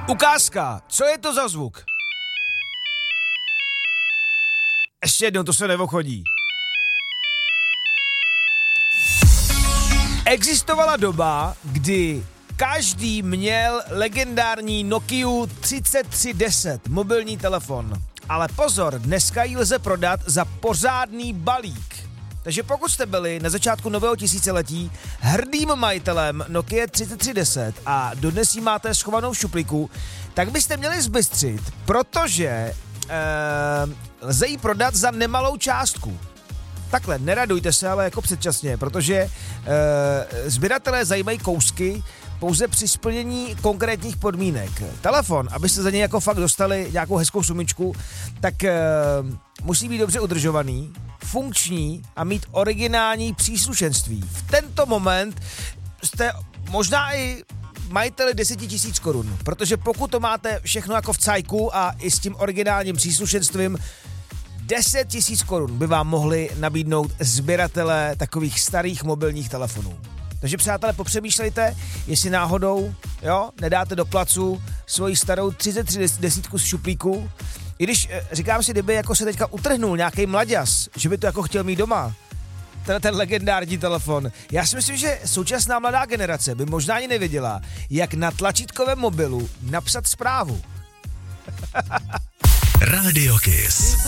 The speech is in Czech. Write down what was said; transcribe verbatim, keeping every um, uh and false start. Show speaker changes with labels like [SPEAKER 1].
[SPEAKER 1] Ukázka, co je to za zvuk? Ještě jednou, to se nevochodí. Existovala doba, kdy každý měl legendární Nokia třicet tři deset, mobilní telefon. Ale pozor, dneska ji lze prodat za pořádný balík. Takže pokud jste byli na začátku nového tisíciletí hrdým majitelem Nokia třicet tři deset a dodnes ji máte schovanou v šuplíku, tak byste měli zbystřit, protože e, lze ji prodat za nemalou částku. Takhle, neradujte se ale jako předčasně, protože e, sběratelé zajímají kousky pouze při splnění konkrétních podmínek. Telefon, abyste za něj jako fakt dostali nějakou hezkou sumičku, tak e, musí být dobře udržovaný, funkční a mít originální příslušenství. V tento moment jste možná i majiteli deset tisíc korun, protože pokud to máte všechno jako v cajku a i s tím originálním příslušenstvím, deset tisíc korun by vám mohli nabídnout sběratelé takových starých mobilních telefonů. Takže přátelé, popřemýšlejte, jestli náhodou, jo, nedáte do placu svoji starou třicet tři desítku z šuplíku. I když říkám si, kdyby jako se teďka utrhnul nějaký mlaďas, že by to jako chtěl mít doma, ten, ten legendární telefon. Já si myslím, že současná mladá generace by možná ani nevěděla, jak na tlačítkovém mobilu napsat zprávu.
[SPEAKER 2] Radio Kiss.